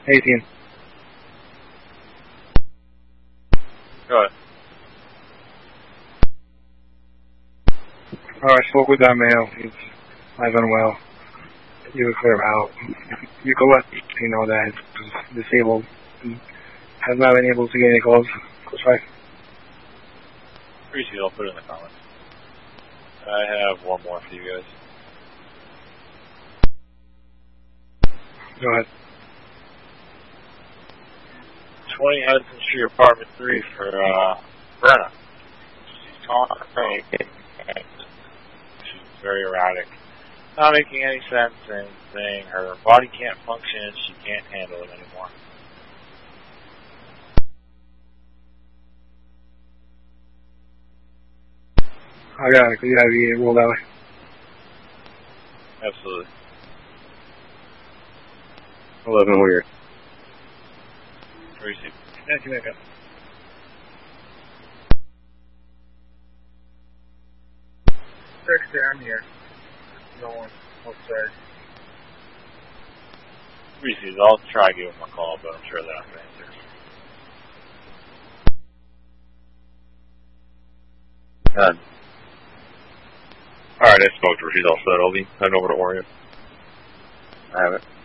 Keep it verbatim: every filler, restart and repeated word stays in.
eighteen. Go ahead. Oh, I spoke with that male. He's live and well. You can clear him out. You can let you know that he's disabled. He has not been able to get any calls. Close by. Appreciate it. I'll put it in the comments. I have one more for you guys. Go ahead. twenty Hudson Street, apartment three for, uh, Brenna. She's calling her and she's very erratic. Not making any sense and saying her body can't function, she can't handle it anymore. I got it. Could you have you roll that way? Absolutely. eleven weird. Receive. Thank you, Mecca. Six down here. No one outside. Receive. I'll try to give them a call, but I'm sure they're not going to answer. None. Alright, I spoke to her. She's all set. I'll be heading over to Orion. I have it.